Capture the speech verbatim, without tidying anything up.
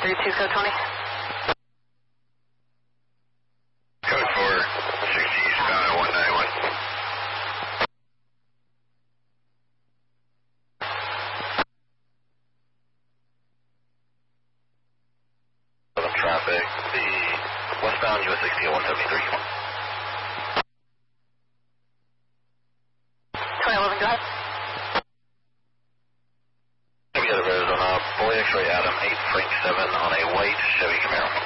three two, code twenty. Code four, sixty eastbound at one ninety-one. Traffic, the westbound U S sixteen one seventy-three. twenty eleven, go ahead. Chevy out of Arizona, Boy X-ray Adam eight Frank seven on a white Chevy Camaro.